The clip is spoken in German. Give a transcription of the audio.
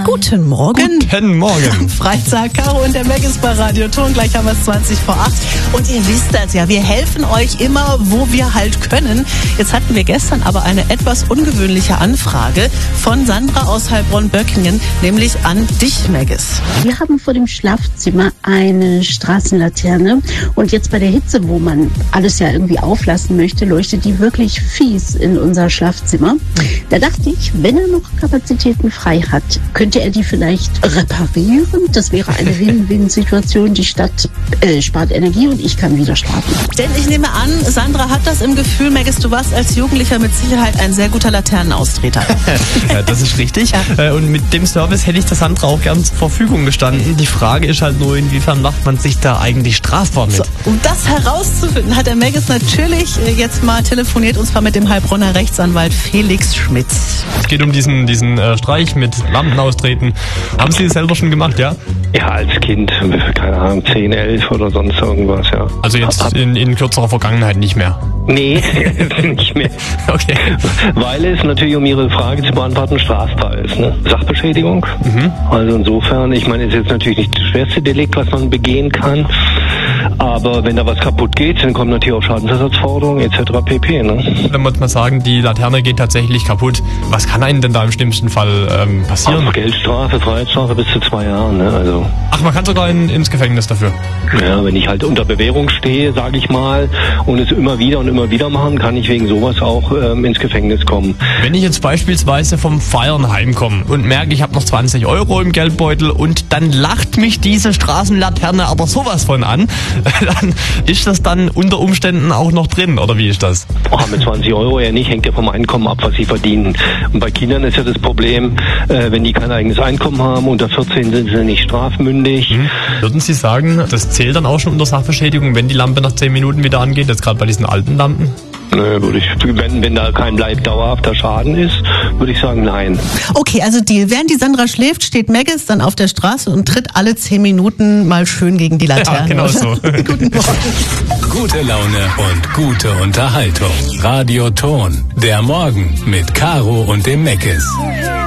Guten Morgen. Guten Morgen. Freitag, Caro und der Meg ist bei Radio Ton. Gleich haben wir es 20 vor 8. Und ihr wisst das ja, wir helfen euch immer, wo wir halt können. Jetzt hatten wir gestern aber eine etwas ungewöhnliche Anfrage von Sandra aus Heilbronn-Böckingen, nämlich an dich, Megis. Wir haben vor dem Schlafzimmer eine Straßenlaterne und jetzt bei der Hitze, wo man alles ja irgendwie auflassen möchte, leuchtet die wirklich fies in unser Schlafzimmer. Da dachte ich, wenn er noch Kapazitäten frei hat, könnte er die vielleicht reparieren? Das wäre eine Win-Win-Situation. Die Stadt spart Energie und ich kann wieder schlafen. Denn ich nehme an, Sandra hat das im Gefühl, Megis, du warst als Jugendlicher mit Sicherheit ein sehr guter Laternenaustreter. Ja, das ist richtig. Ja. Und mit dem Service hätte ich der Sandra auch gern zur Verfügung gestanden. Die Frage ist halt nur, inwiefern macht man sich da eigentlich strafbar mit? So, um das herauszufinden, hat der Megis natürlich jetzt mal telefoniert, und zwar mit dem Heilbronner Rechtsanwalt Felix Schmidt. Es geht um diesen Streich mit Lampen austreten. Haben Sie das selber schon gemacht, ja? Ja, als Kind, keine Ahnung, 10, 11 oder sonst irgendwas, ja. Also jetzt in kürzerer Vergangenheit nicht mehr? Nee, nicht mehr. Okay. Weil es natürlich, um Ihre Frage zu beantworten, strafbar ist, ne? Sachbeschädigung. Also insofern, ich meine, ist jetzt natürlich nicht das schwerste Delikt, was man begehen kann. Aber wenn da was kaputt geht, dann kommt natürlich auch Schadensersatzforderungen etc. pp. Ne? Wenn wir jetzt mal sagen, die Laterne geht tatsächlich kaputt, was kann einem denn da im schlimmsten Fall passieren? Auch Geldstrafe, Freiheitsstrafe bis zu 2 Jahren. Ne? Also. Ach, man kann sogar ins Gefängnis dafür? Ja, wenn ich halt unter Bewährung stehe, sage ich mal, und es immer wieder machen, kann ich wegen sowas auch ins Gefängnis kommen. Wenn ich jetzt beispielsweise vom Feiern heimkomme und merke, ich habe noch 20 € im Geldbeutel und dann lacht mich diese Straßenlaterne aber sowas von an, dann ist das dann unter Umständen auch noch drin, oder wie ist das? Mit 20 € ja nicht, hängt ja vom Einkommen ab, was sie verdienen. Und bei Kindern ist ja das Problem, wenn die kein eigenes Einkommen haben, unter 14 sind sie nicht strafmündig. Würden Sie sagen, das zählt dann auch schon unter Sachbeschädigung, wenn die Lampe nach 10 Minuten wieder angeht, jetzt gerade bei diesen alten Lampen? Würde ich, wenn da kein dauerhafter Schaden ist, würde ich sagen, nein. Okay, also Deal. Während die Sandra schläft, steht Megis dann auf der Straße und tritt alle 10 Minuten mal schön gegen die Laterne. Ja, genau so. Guten Morgen. Gute Laune und gute Unterhaltung. Radio Ton. Der Morgen mit Caro und dem Megis.